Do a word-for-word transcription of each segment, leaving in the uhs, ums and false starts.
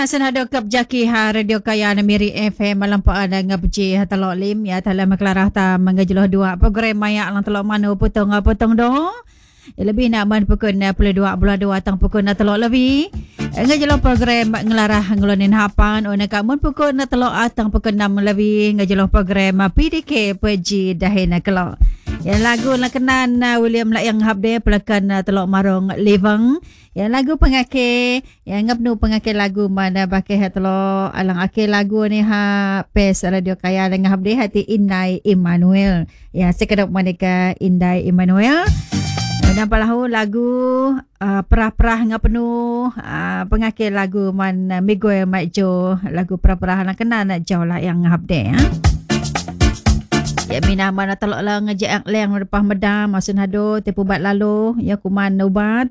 Ya, senada kap jaki ha radio kaya na Miri F M malam pa ada ngabji ha telok lim ya tala maklarah ta mengajeloh dua program maya lang telok mano potong potong do. Ya, lebih nak man pukun na puluh dua bulan dua tang pukun na telok lebih. Ngajeloh program ngelarah ngelonin hapan o nak mun pukun na telok atang pukun enam lebih ngajeloh program P D K Peji dahina kelok. Ya lagu nak kenan uh, William lah yang habde pelakan uh, telok marong livang. Ya lagu pengake yang ngapnu pengake lagu mana pakai ha telok alang ake lagu ni ha pes radio kaya dengan habde hati Indai Emmanuel. Ya sekedap mereka Indai Emmanuel. Dan palahu lagu uh, perah-perah ngapnu uh, pengake lagu man uh, Miguel Maijo lagu perah-perah nak kenan nak jauh lah yang habde ha. Ya mina mana telok lah ngejak leng lepas medam masun hado tepu bat lalu ya kuman ubat.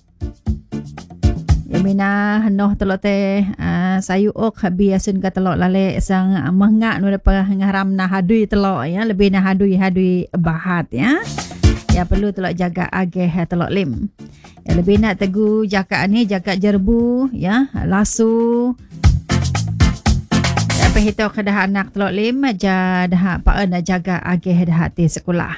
Ya mina hanoh telok teh uh, sayu ok habi asun ka telok lale sang uh, mengak nu depa ngaram na hadui telok ya lebih na hadui hadui bahat ya. Ya perlu telok jaga ageh telok lim. Ya lebih nak tegu jaga ni jaga jerbu ya lasu. Apa itu kedah anak telok lim aja dah pak nak jaga agih dah hati sekolah.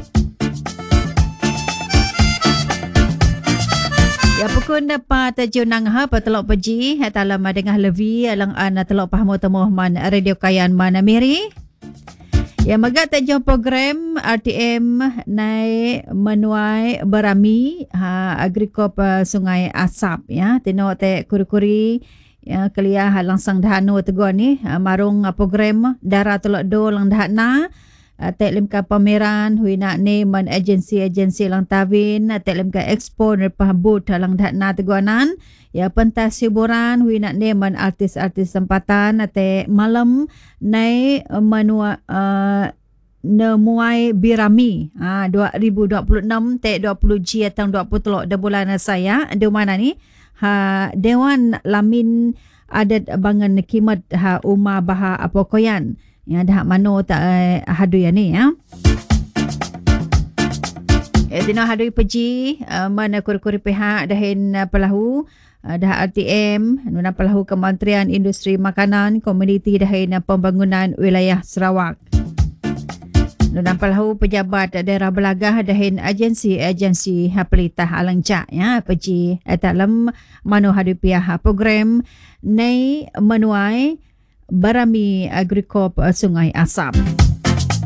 Ya pukun dapat junang ha telok peji talam dengah levi alang ana telok pahmo temuh man radio kayan mana miri. Ya magat tajo program R T M nai menuai berami ha agrikop uh, Sungai Asap ya tino te kuri-kuri ya kelia langsang dahanu teguan ni marung program darah telok do lang dah na tek lim ka pameran hui nak ni man agensi-agensi lang tawin tek lim ka expo repah booth lang dah na teguanan ya pentas hiburan hui nak ni man artis-artis tempatan tek malam nai menua uh, Nemuai Birami ha dua ribu dua puluh enam tek dua puluh G atang dua puluh telok de bulan saya di mana ni ha Dewan Lamin Adat Bangan Kimat ha Uma Baha Apokoyan yang dah mano tak eh, hadu ya ni ya. Eh dina hadu peji uh, mana kur-kur pihak dahin uh, pelahu uh, dah R T M nuna pelahu Kementerian Industri Makanan Komuniti dahin uh, Pembangunan Wilayah Sarawak. Dan palahu pejabat daerah belagah dahin agensi-agensi pelitah alangcak ya peji dalam manu hadipiah program nei menuai Barami Agrikop Sungai Asap.